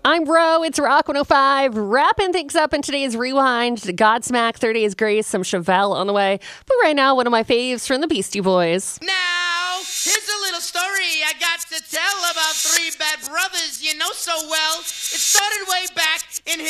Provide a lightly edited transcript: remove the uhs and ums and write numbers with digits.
I'm Bro. It's Rock 105. Wrapping things up in today's Rewind. Godsmack, 30 Days Grace, some Chevelle on the way. But right now, one of my faves from the Beastie Boys. Now, here's a little story I got to tell